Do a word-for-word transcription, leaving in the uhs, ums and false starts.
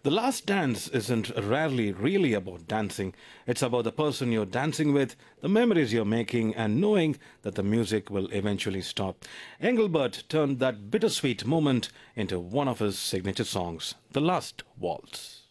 The last dance isn't rarely really about dancing. It's about the person you're dancing with, the memories you're making, and knowing that the music will eventually stop. Engelbert turned that bittersweet moment into one of his signature songs, The Last Waltz.